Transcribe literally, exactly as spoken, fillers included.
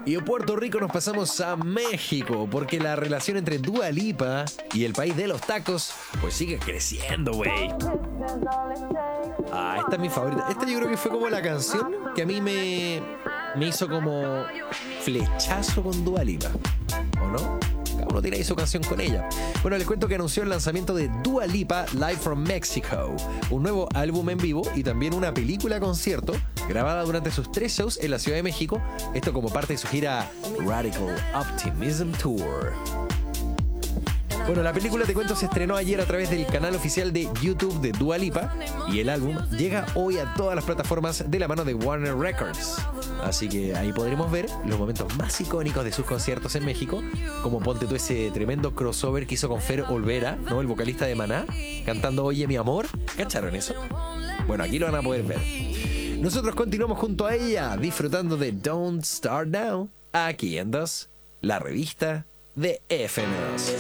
Y de Puerto Rico nos pasamos a México, porque la relación entre Dua Lipa y el país de los tacos, pues sigue creciendo, güey. Ah, esta es mi favorita. Esta yo creo que fue como la canción que a mí me, me hizo como flechazo con Dua Lipa, ¿o no? Cada uno tiene ahí su canción con ella. Bueno, les cuento que anunció el lanzamiento de Dua Lipa Live from Mexico, un nuevo álbum en vivo y también una película concierto grabada durante sus tres shows en la Ciudad de México, esto como parte de su gira Radical Optimism Tour. Bueno, la película, te cuento, se estrenó ayer a través del canal oficial de YouTube de Dua Lipa y el álbum llega hoy a todas las plataformas de la mano de Warner Records. Así que ahí podremos ver los momentos más icónicos de sus conciertos en México, como ponte tú ese tremendo crossover que hizo con Fer Olvera, ¿no? El vocalista de Maná, cantando Oye mi amor. ¿Cacharon eso? Bueno, aquí lo van a poder ver. Nosotros continuamos junto a ella, disfrutando de Don't Start Now, aquí en dos, la revista de F M dos.